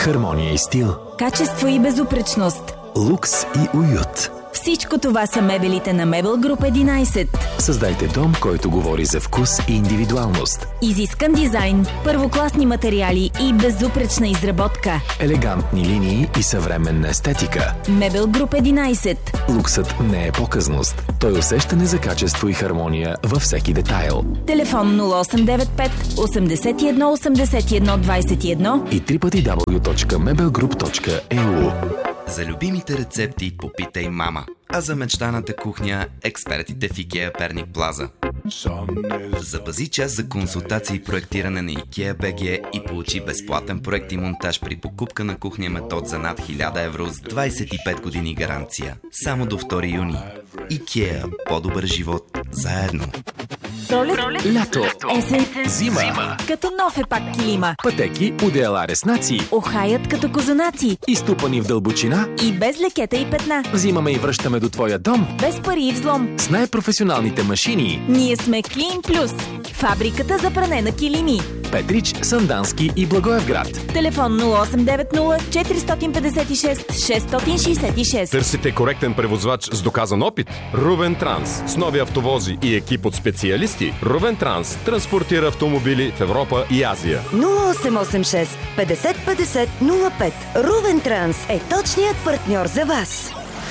хармония и стил, качество и безупречност, лукс и уют. Всичко това са мебелите на Мебел Груп 11. Създайте дом, който говори за вкус и индивидуалност. Изискан дизайн, първокласни материали и безупречна изработка. Елегантни линии и съвременна естетика. Мебел Груп 11. Луксът не е показност. Той е усещане за качество и хармония във всеки детайл. Телефон 0895 81 81 21 и www.mebelgroup.eu. За любимите рецепти попитай мама, а за мечтаната кухня експертите в IKEA Перник Плаза. Запази час за консултации и проектиране на IKEA BG и получи безплатен проект и монтаж при покупка на кухня метод за над 1000 евро с 25 години гаранция. Само до 2 юни. IKEA. По-добър живот заедно. Пролет, Лято, есен, зима. като нов е пак килима. Пътеки, одеяла, реснаци, Охаят като козунаци. изтупани в дълбочина. И без лекета и петна. Взимаме и връщаме до твоя дом Без пари и взлом. с най-професионалните машини. Ние сме Клин Плюс. Фабриката за пране на килими. Петрич, Сандански и Благоевград. Телефон 0890 456 666. Търсите коректен превозвач с доказан опит? Рувен Транс. С нови автовози и екип от специалисти, Рувен Транс транспортира автомобили в Европа и Азия. 0886 50 50 05. Рувен Транс е точният партньор за вас.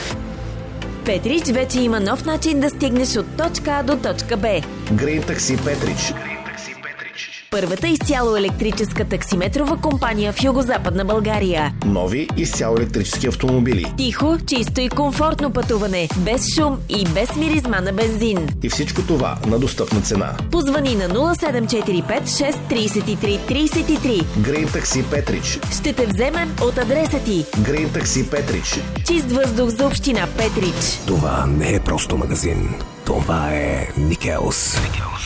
Петрич вече има нов начин да стигнеш от точка А до точка Б. Грин Такси Петрич. Първата изцяло електрическа таксиметрова компания в Югозападна България. Нови изцяло електрически автомобили. Тихо, чисто и комфортно пътуване. Без шум и без миризма на бензин. И всичко това на достъпна цена. Позвани на 0745 633 33. Грин Такси Петрич. Ще те вземем от адреса ти. Грин Такси Петрич. Чист въздух за община Петрич. Това не е просто магазин. Това е Никелс.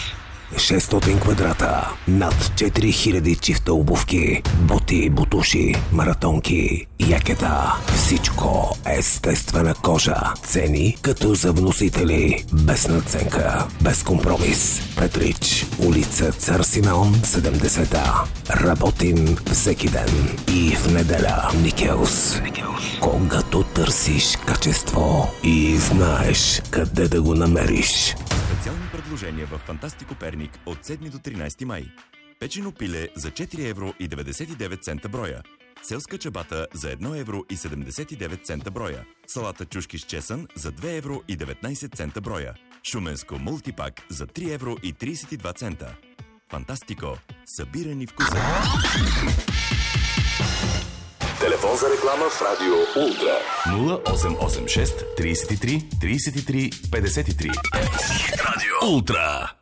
600 квадрата, над 4000 чифта обувки, боти, бутуши, маратонки, якета. Всичко естествена кожа. Цени като за вносители. Без надценка, без компромис. Петрич, улица Цар Симеон, 70-та. Работим всеки ден и в неделя. Никелс. Когато търсиш качество и знаеш къде да го намериш. Специални предложения в Фантастико Перник от 7 до 13 май. Печено пиле за 4 евро и 99 цента броя. Селска чабата за 1 евро и 79 цента броя. Салата чушки с чесън за 2 евро и 19 цента броя. Шуменско мултипак за 3 евро и 32 цента. Фантастико. Събирани вкуса. Телефон за реклама в Радио Ултра. 0886 33 33 53. Радио Ултра.